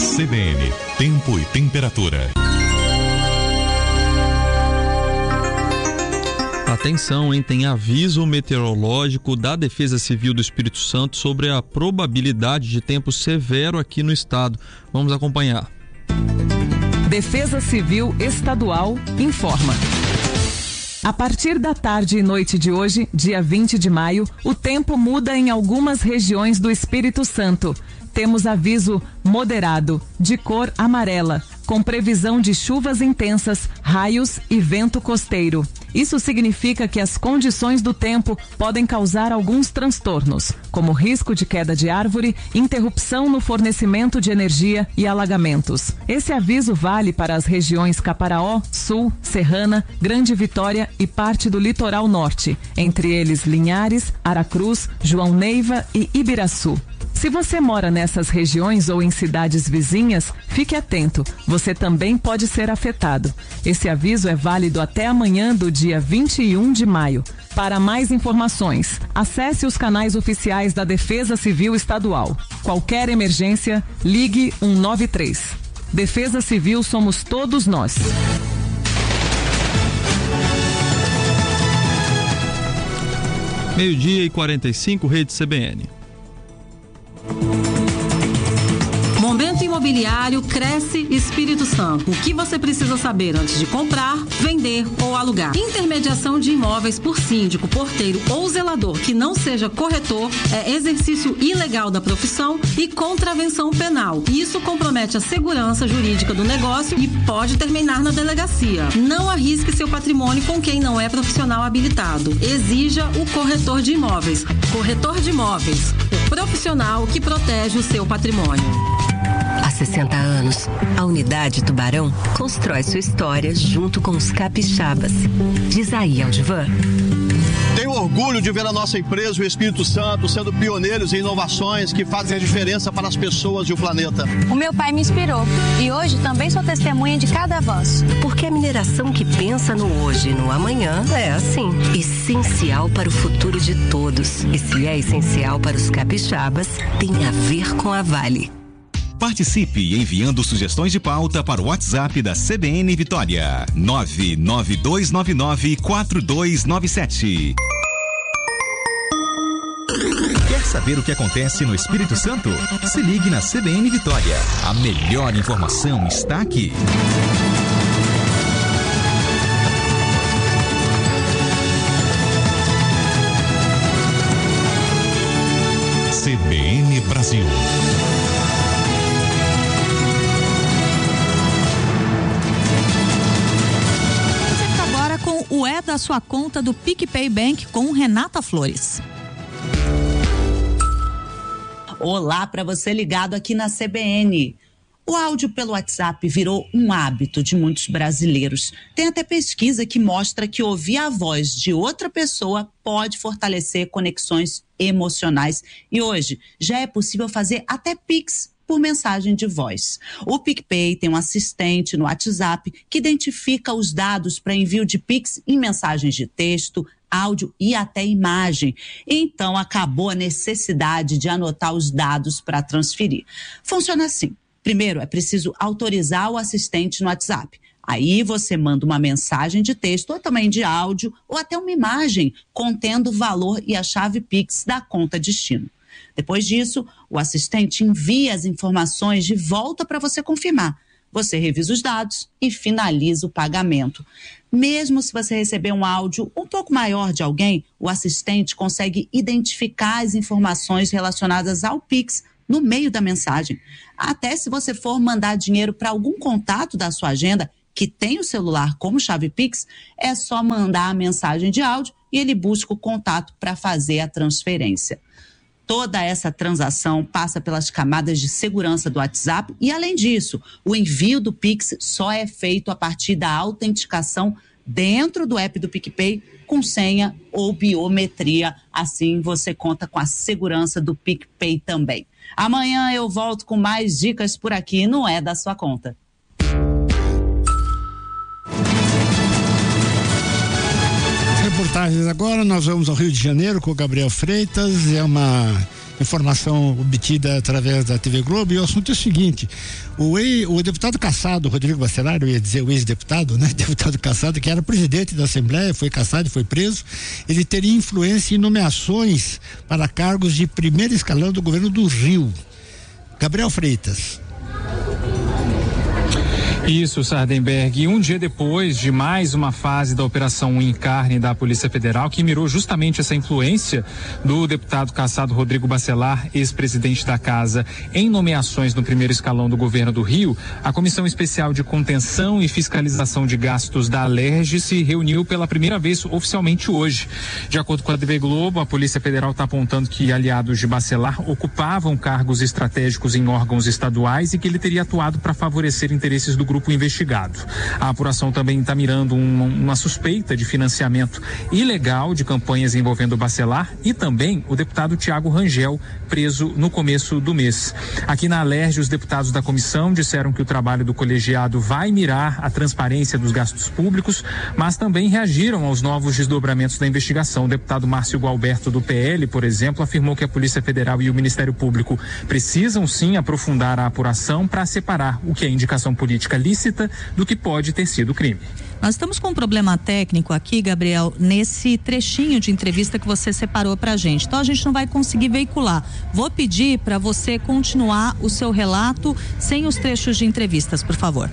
CBN, tempo e temperatura. Atenção, hein? Tem aviso meteorológico da Defesa Civil do Espírito Santo sobre a probabilidade de tempo severo aqui no estado. Vamos acompanhar. Defesa Civil Estadual informa. A partir da tarde e noite de hoje, dia 20 de maio, o tempo muda em algumas regiões do Espírito Santo. Temos aviso moderado, de cor amarela, com previsão de chuvas intensas, raios e vento costeiro. Isso significa que as condições do tempo podem causar alguns transtornos, como risco de queda de árvore, interrupção no fornecimento de energia e alagamentos. Esse aviso vale para as regiões Caparaó, Sul, Serrana, Grande Vitória e parte do litoral norte, entre eles Linhares, Aracruz, João Neiva e Ibiraçu. Se você mora nessas regiões ou em cidades vizinhas, fique atento, você também pode ser afetado. Esse aviso é válido até amanhã do dia 21 de maio. Para mais informações, acesse os canais oficiais da Defesa Civil Estadual. Qualquer emergência, ligue 193. Defesa Civil somos todos nós. Meio-dia e 45, Rede CBN. Momento Imobiliário Cresce Espírito Santo. O que você precisa saber antes de comprar, vender ou alugar? Intermediação de imóveis por síndico, porteiro ou zelador que não seja corretor é exercício ilegal da profissão e contravenção penal. Isso compromete a segurança jurídica do negócio e pode terminar na delegacia. Não arrisque seu patrimônio com quem não é profissional habilitado. Exija o corretor de imóveis. Corretor de imóveis, o profissional que protege o seu patrimônio. Há 60 anos, a Unidade Tubarão constrói sua história junto com os capixabas. Diz aí, Aldivan. Tenho orgulho de ver a nossa empresa, o Espírito Santo, sendo pioneiros em inovações que fazem a diferença para as pessoas e o planeta. O meu pai me inspirou e hoje também sou testemunha de cada avanço. Porque a mineração que pensa no hoje e no amanhã é assim, essencial para o futuro de todos. E se é essencial para os capixabas, tem a ver com a Vale. Participe enviando sugestões de pauta para o WhatsApp da CBN Vitória. 992994297. Quer saber o que acontece no Espírito Santo? Se ligue na CBN Vitória. A melhor informação está aqui. CBN Brasil. O É da Sua Conta do PicPay Bank com Renata Flores. Olá para você ligado aqui na CBN. O áudio pelo WhatsApp virou um hábito de muitos brasileiros. Tem até pesquisa que mostra que ouvir a voz de outra pessoa pode fortalecer conexões emocionais. E hoje já é possível fazer até Pix por mensagem de voz. O PicPay tem um assistente no WhatsApp que identifica os dados para envio de Pix em mensagens de texto, áudio e até imagem. Então acabou a necessidade de anotar os dados para transferir. Funciona assim. Primeiro, é preciso autorizar o assistente no WhatsApp. Aí você manda uma mensagem de texto ou também de áudio ou até uma imagem contendo o valor e a chave Pix da conta destino. Depois disso, o assistente envia as informações de volta para você confirmar. Você revisa os dados e finaliza o pagamento. Mesmo se você receber um áudio um pouco maior de alguém, o assistente consegue identificar as informações relacionadas ao Pix no meio da mensagem. Até se você for mandar dinheiro para algum contato da sua agenda que tem o celular como chave Pix, é só mandar a mensagem de áudio e ele busca o contato para fazer a transferência. Toda essa transação passa pelas camadas de segurança do WhatsApp e, além disso, o envio do Pix só é feito a partir da autenticação dentro do app do PicPay com senha ou biometria. Assim você conta com a segurança do PicPay também. Amanhã eu volto com mais dicas por aqui, não é da sua conta. reportagens agora. Nós vamos ao Rio de Janeiro com o Gabriel Freitas. É uma informação obtida através da TV Globo, e o assunto é o seguinte: o deputado cassado Rodrigo Bacelar, eu ia dizer o ex-deputado, né? Deputado cassado, que era presidente da Assembleia, foi cassado e foi preso. Ele teria influência em nomeações para cargos de primeiro escalão do governo do Rio. Gabriel Freitas. Isso, Sardenberg. E um dia depois de mais uma fase da Operação Encarne da Polícia Federal, que mirou justamente essa influência do deputado cassado Rodrigo Bacelar, ex-presidente da Casa, em nomeações no primeiro escalão do governo do Rio, a Comissão Especial de Contenção e Fiscalização de Gastos da Alerj se reuniu pela primeira vez oficialmente hoje. De acordo com a TV Globo, a Polícia Federal está apontando que aliados de Bacelar ocupavam cargos estratégicos em órgãos estaduais e que ele teria atuado para favorecer interesses do grupo investigado. A apuração também está mirando uma suspeita de financiamento ilegal de campanhas envolvendo o Bacelar e também o deputado Tiago Rangel, preso no começo do mês. Aqui na Alerj, os deputados da comissão disseram que o trabalho do colegiado vai mirar a transparência dos gastos públicos, mas também reagiram aos novos desdobramentos da investigação. O deputado Márcio Gualberto, do PL, por exemplo, afirmou que a Polícia Federal e o Ministério Público precisam sim aprofundar a apuração para separar o que é indicação política lícita do que pode ter sido crime. Nós estamos com um problema técnico aqui, Gabriel, nesse trechinho de entrevista que você separou pra gente. Então a gente não vai conseguir veicular. Vou pedir para você continuar o seu relato sem os trechos de entrevistas, por favor.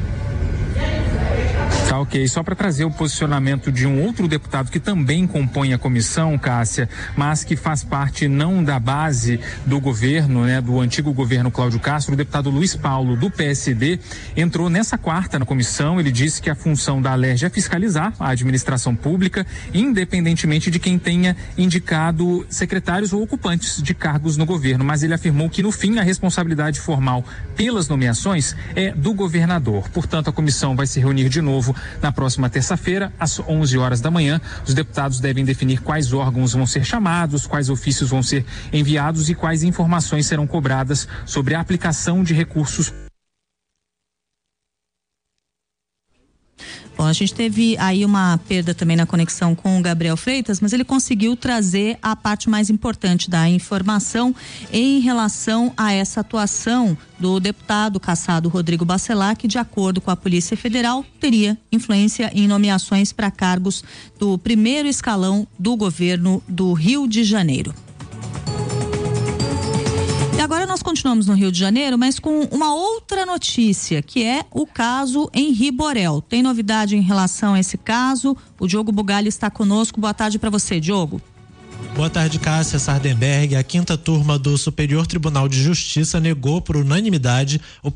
Tá, ok. Só para trazer o posicionamento de um outro deputado que também compõe a comissão, Cássia, mas que faz parte não da base do governo, né, do antigo governo Cláudio Castro, o deputado Luiz Paulo, do PSD, entrou nessa quarta na comissão. Ele disse que a função da Alerj é fiscalizar a administração pública, independentemente de quem tenha indicado secretários ou ocupantes de cargos no governo, mas ele afirmou que no fim a responsabilidade formal pelas nomeações é do governador. Portanto, a comissão vai se reunir de novo na próxima terça-feira, às 11 horas da manhã. Os deputados devem definir quais órgãos vão ser chamados, quais ofícios vão ser enviados e quais informações serão cobradas sobre a aplicação de recursos. Bom, a gente teve aí uma perda também na conexão com o Gabriel Freitas, mas ele conseguiu trazer a parte mais importante da informação em relação a essa atuação do deputado cassado Rodrigo Bacelar, que, de acordo com a Polícia Federal, teria influência em nomeações para cargos do primeiro escalão do governo do Rio de Janeiro. E agora nós continuamos no Rio de Janeiro, mas com uma outra notícia, que é o caso Henri Borel. Tem novidade em relação a esse caso? O Diogo Bugalho está conosco. Boa tarde para você, Diogo. Boa tarde, Cássia, Sardenberg. A 5ª turma do Superior Tribunal de Justiça negou por unanimidade o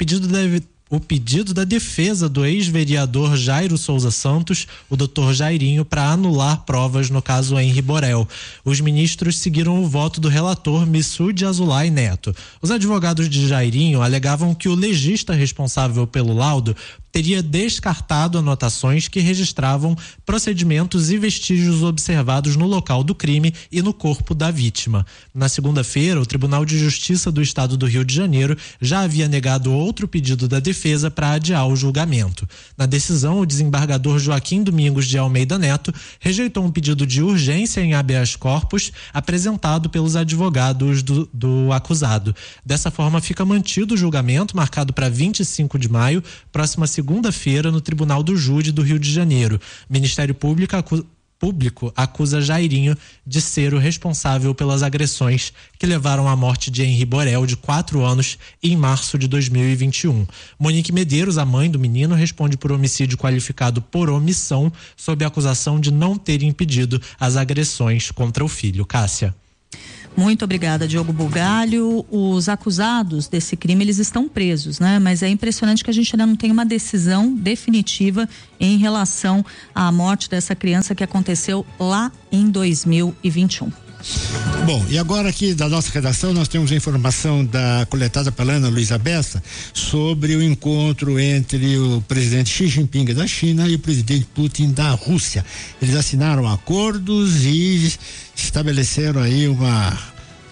pedido da defesa do ex-vereador Jairo Souza Santos, o Dr. Jairinho, para anular provas no caso Henri Borel. Os ministros seguiram o voto do relator Missoud Azulay Neto. Os advogados de Jairinho alegavam que o legista responsável pelo laudo teria descartado anotações que registravam procedimentos e vestígios observados no local do crime e no corpo da vítima. Na segunda-feira, o Tribunal de Justiça do Estado do Rio de Janeiro já havia negado outro pedido da defesa para adiar o julgamento. Na decisão, o desembargador Joaquim Domingos de Almeida Neto rejeitou um pedido de urgência em habeas corpus apresentado pelos advogados do acusado. Dessa forma, fica mantido o julgamento marcado para 25 de maio, próxima segunda-feira, no Tribunal do Júri do Rio de Janeiro. O Ministério Público acusa Jairinho de ser o responsável pelas agressões que levaram à morte de Henri Borel, de 4 anos, em março de 2021. Monique Medeiros, a mãe do menino, responde por homicídio qualificado por omissão, sob a acusação de não ter impedido as agressões contra o filho. Cássia. Muito obrigada, Diogo Bugalho. Os acusados desse crime, eles estão presos, né? Mas é impressionante que a gente ainda não tem uma decisão definitiva em relação à morte dessa criança que aconteceu lá em 2021. Bom, e agora aqui da nossa redação nós temos a informação coletada pela Ana Luísa Bessa sobre o encontro entre o presidente Xi Jinping da China e o presidente Putin da Rússia. Eles assinaram acordos e estabeleceram aí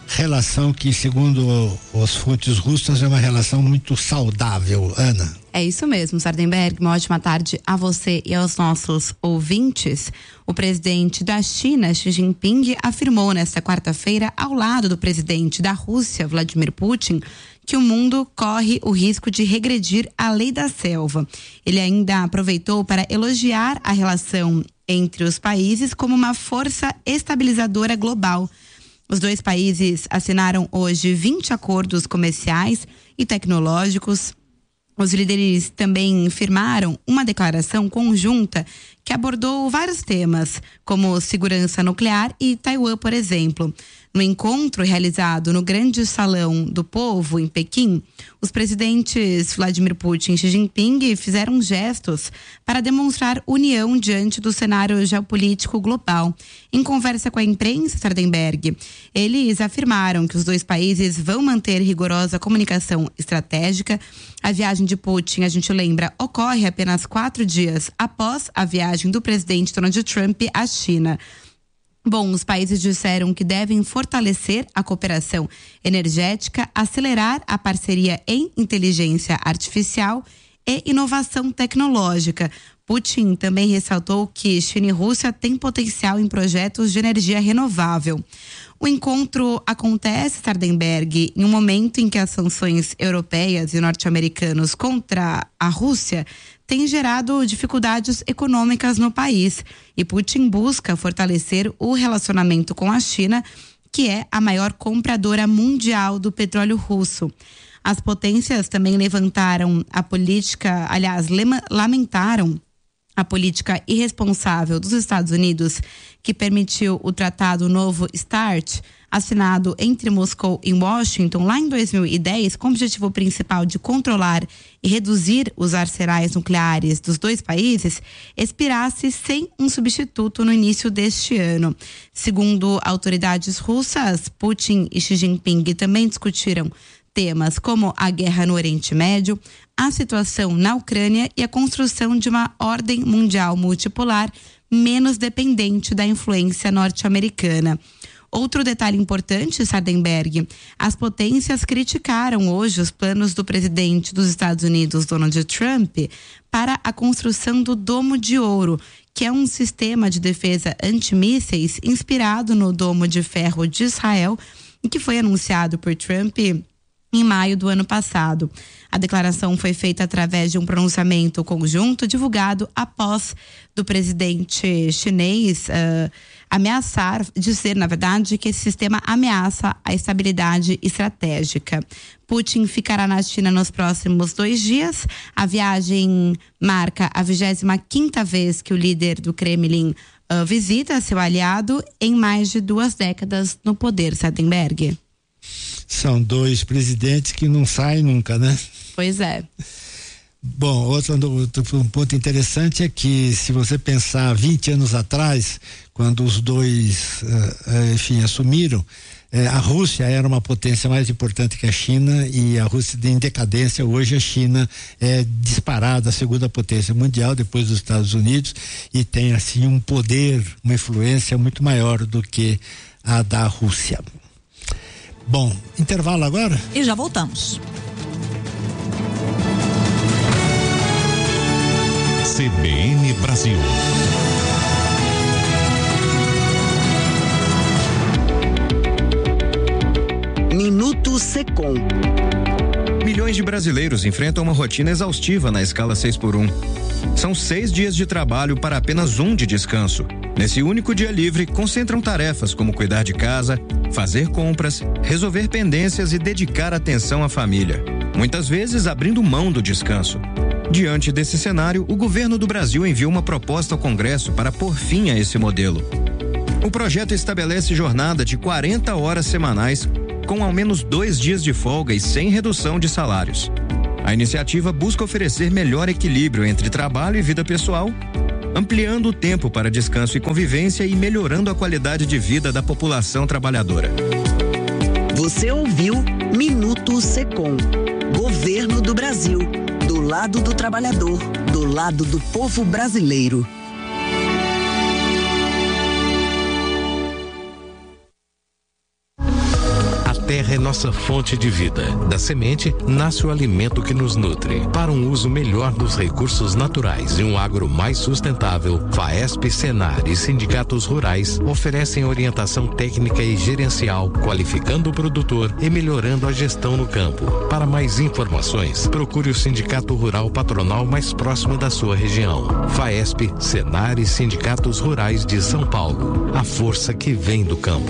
relação que, segundo as fontes russas, é uma relação muito saudável. Ana. É isso mesmo, Sardenberg. Uma ótima tarde a você e aos nossos ouvintes. O presidente da China, Xi Jinping, afirmou nesta quarta-feira, ao lado do presidente da Rússia, Vladimir Putin, que o mundo corre o risco de regredir à lei da selva. Ele ainda aproveitou para elogiar a relação entre os países como uma força estabilizadora global. Os dois países assinaram hoje 20 acordos comerciais e tecnológicos. Os líderes também firmaram uma declaração conjunta que abordou vários temas, como segurança nuclear e Taiwan, por exemplo. No encontro realizado no Grande Salão do Povo, em Pequim, os presidentes Vladimir Putin e Xi Jinping fizeram gestos para demonstrar união diante do cenário geopolítico global. Em conversa com a imprensa, Sardenberg, eles afirmaram que os dois países vão manter rigorosa comunicação estratégica. A viagem de Putin, a gente lembra, ocorre apenas 4 dias após a viagem do presidente Donald Trump à China. Bom, os países disseram que devem fortalecer a cooperação energética, acelerar a parceria em inteligência artificial e inovação tecnológica. Putin também ressaltou que China e Rússia têm potencial em projetos de energia renovável. O encontro acontece, Sardenberg, em um momento em que as sanções europeias e norte-americanas contra a Rússia têm gerado dificuldades econômicas no país. E Putin busca fortalecer o relacionamento com a China, que é a maior compradora mundial do petróleo russo. As potências também levantaram a política, lamentaram a política irresponsável dos Estados Unidos, que permitiu o Tratado Novo START, assinado entre Moscou e Washington lá em 2010, com o objetivo principal de controlar e reduzir os arsenais nucleares dos dois países, expirasse sem um substituto no início deste ano. Segundo autoridades russas, Putin e Xi Jinping também discutiram temas como a guerra no Oriente Médio, a situação na Ucrânia e a construção de uma ordem mundial multipolar menos dependente da influência norte-americana. Outro detalhe importante, Sardenberg, as potências criticaram hoje os planos do presidente dos Estados Unidos, Donald Trump, para a construção do Domo de Ouro, que é um sistema de defesa antimísseis inspirado no Domo de Ferro de Israel e que foi anunciado por Trump em maio do ano passado. A declaração foi feita através de um pronunciamento conjunto divulgado após do presidente chinês dizer, na verdade, que esse sistema ameaça a estabilidade estratégica. Putin ficará na China nos próximos 2 dias. A viagem marca a 25ª vez que o líder do Kremlin visita seu aliado em mais de 2 décadas no poder, Sardenberg. São 2 presidentes que não saem nunca, né? Pois é. Bom, outro ponto interessante é que, se você pensar 20 anos atrás, quando os dois, assumiram, a Rússia era uma potência mais importante que a China, e a Rússia em decadência. Hoje a China é disparada a 2ª potência mundial depois dos Estados Unidos e tem assim um poder, uma influência muito maior do que a da Rússia. Bom, intervalo agora? E já voltamos. CBN Brasil. Minuto Secom. Milhões de brasileiros enfrentam uma rotina exaustiva na escala 6x1. São 6 dias de trabalho para apenas 1 de descanso. Nesse único dia livre, concentram tarefas como cuidar de casa, fazer compras, resolver pendências e dedicar atenção à família. Muitas vezes abrindo mão do descanso. Diante desse cenário, o governo do Brasil enviou uma proposta ao Congresso para pôr fim a esse modelo. O projeto estabelece jornada de 40 horas semanais, com ao menos 2 dias de folga e sem redução de salários. A iniciativa busca oferecer melhor equilíbrio entre trabalho e vida pessoal, ampliando o tempo para descanso e convivência e melhorando a qualidade de vida da população trabalhadora. Você ouviu Minuto Secom. Governo do Brasil. Do lado do trabalhador, do lado do povo brasileiro. terra é nossa fonte de vida. Da semente nasce o alimento que nos nutre. Para um uso melhor dos recursos naturais e um agro mais sustentável, FAESP, Senar e sindicatos rurais oferecem orientação técnica e gerencial, qualificando o produtor e melhorando a gestão no campo. Para mais informações, procure o Sindicato Rural Patronal mais próximo da sua região. FAESP, Senar e sindicatos rurais de São Paulo. A força que vem do campo.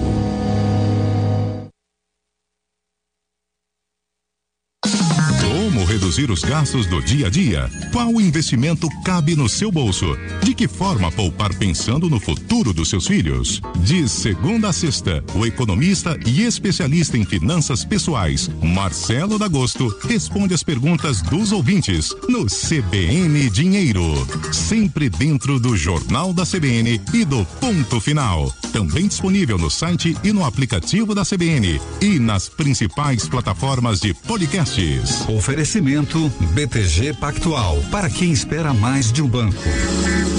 Como reduzir os gastos do dia a dia? Qual investimento cabe no seu bolso? De que forma poupar pensando no futuro dos seus filhos? De segunda a sexta, o economista e especialista em finanças pessoais, Marcelo D'Agosto, responde as perguntas dos ouvintes no CBN Dinheiro. Sempre dentro do Jornal da CBN e do Ponto Final. Também disponível no site e no aplicativo da CBN e nas principais plataformas de podcasts. Oferecimento BTG Pactual, para quem espera mais de um banco.